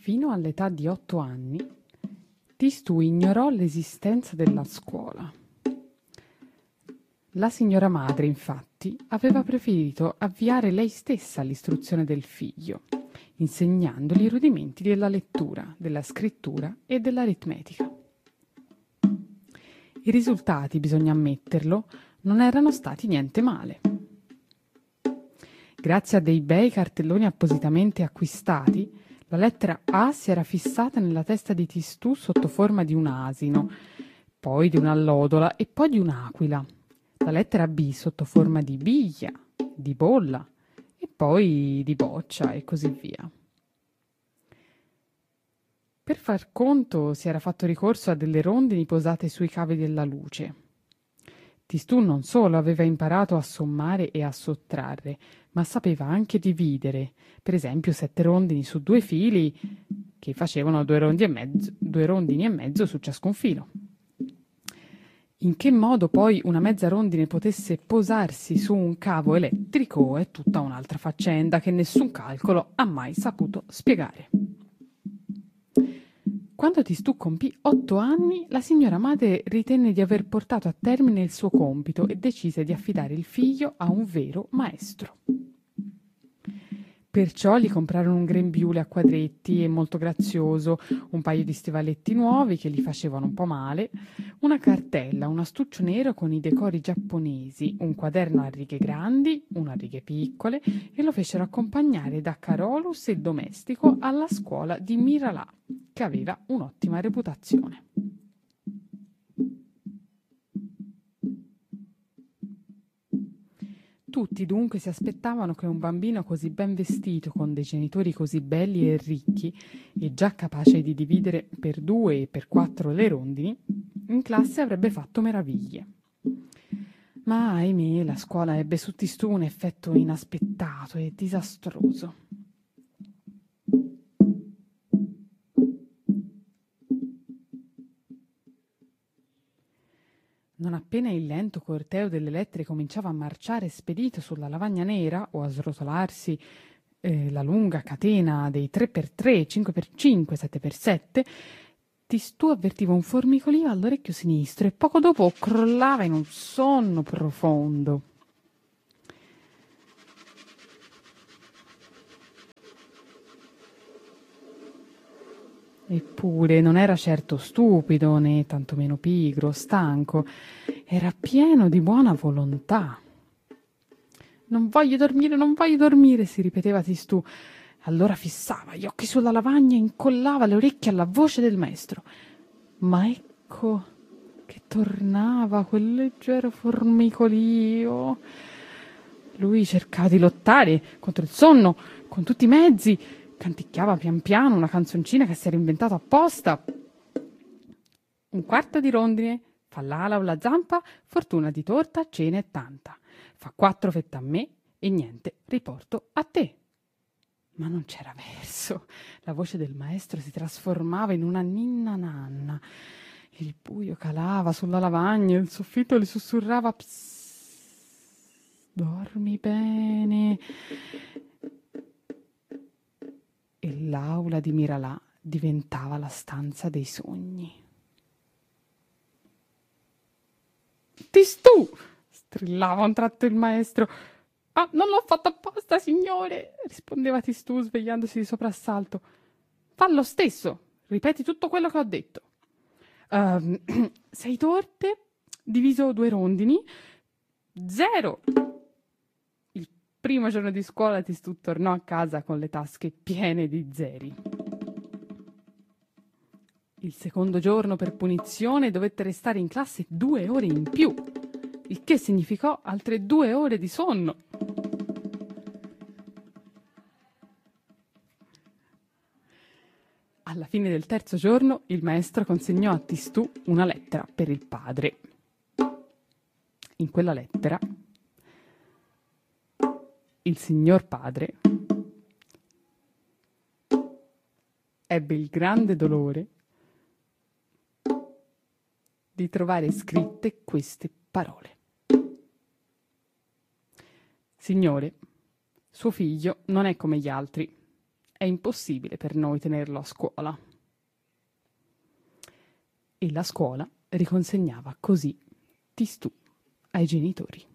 Fino all'età di 8 anni, Tistù ignorò l'esistenza della scuola. La signora madre, infatti, aveva preferito avviare lei stessa l'istruzione del figlio, insegnandogli i rudimenti della lettura, della scrittura e dell'aritmetica. I risultati, bisogna ammetterlo, non erano stati niente male. Grazie a dei bei cartelloni appositamente acquistati, la lettera A si era fissata nella testa di Tistù sotto forma di un asino, poi di un'allodola e poi di un'aquila. La lettera B sotto forma di biglia, di bolla e poi di boccia e così via. Per far conto si era fatto ricorso a delle rondini posate sui cavi della luce. Tistù non solo aveva imparato a sommare e a sottrarre, ma sapeva anche dividere, per esempio 7 rondini su 2 fili che facevano 2 rondini e mezzo su ciascun filo. In che modo poi una mezza rondine potesse posarsi su un cavo elettrico è tutta un'altra faccenda che nessun calcolo ha mai saputo spiegare. Quando Tistù compì 8 anni, la signora madre ritenne di aver portato a termine il suo compito e decise di affidare il figlio a un vero maestro. Perciò gli comprarono un grembiule a quadretti e molto grazioso, un paio di stivaletti nuovi che gli facevano un po' male, una cartella, un astuccio nero con i decori giapponesi, un quaderno a righe grandi, una a righe piccole, e lo fecero accompagnare da Carolus, il domestico, alla scuola di Miralà, che aveva un'ottima reputazione. Tutti dunque si aspettavano che un bambino così ben vestito, con dei genitori così belli e ricchi, e già capace di dividere per 2 e per 4 le rondini, in classe avrebbe fatto meraviglie. Ma ahimè, la scuola ebbe su Tistù un effetto inaspettato e disastroso. Non appena il lento corteo delle lettere cominciava a marciare spedito sulla lavagna nera o a srotolarsi la lunga catena dei 3x3, 5x5, 7x7, Tistù avvertiva un formicolio all'orecchio sinistro e poco dopo crollava in un sonno profondo. Eppure non era certo stupido, né tantomeno pigro, stanco. Era pieno di buona volontà. Non voglio dormire, si ripeteva Tistù. Allora fissava gli occhi sulla lavagna e incollava le orecchie alla voce del maestro. Ma ecco che tornava quel leggero formicolio. Lui cercava di lottare contro il sonno con tutti i mezzi. Canticchiava pian piano una canzoncina che si era inventato apposta. 1/4 di rondine, fa l'ala o la zampa, fortuna di torta, cena e tanta. Fa 4 fette a me e niente, riporto a te. Ma non c'era verso. La voce del maestro si trasformava in una ninna nanna. Il buio calava sulla lavagna, il soffitto le sussurrava psst, dormi bene. E l'aula di Miralà diventava la stanza dei sogni. Tistù! Strillava a un tratto il maestro. Ah, non l'ho fatto apposta, signore, rispondeva Tistù svegliandosi di soprassalto. Fa lo stesso, ripeti tutto quello che ho detto. 6 torte diviso 2 rondini, 0. Il primo giorno di scuola Tistù tornò a casa con le tasche piene di zeri. Il secondo giorno, per punizione, dovette restare in classe 2 ore in più, il che significò altre 2 ore di sonno. Alla fine del terzo giorno il maestro consegnò a Tistù una lettera per il padre. In quella lettera il signor padre ebbe il grande dolore di trovare scritte queste parole. Signore, suo figlio non è come gli altri. È impossibile per noi tenerlo a scuola. E la scuola riconsegnava così Tistù ai genitori.